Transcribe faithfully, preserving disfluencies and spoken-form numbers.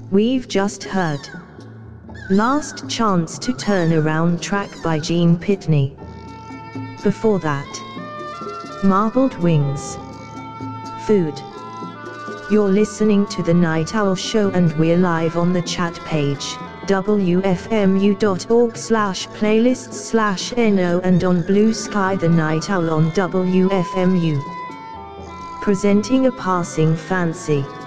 We've just heard Last Chance to Turn Around track by Gene Pitney. Before that, Marbled Wings, Food. You're listening to The Night Owl Show and we're live on the chat page, w f m u dot org slash playlists slash no, and on Blue Sky The Night Owl on W F M U. Presenting A Passing Fancy.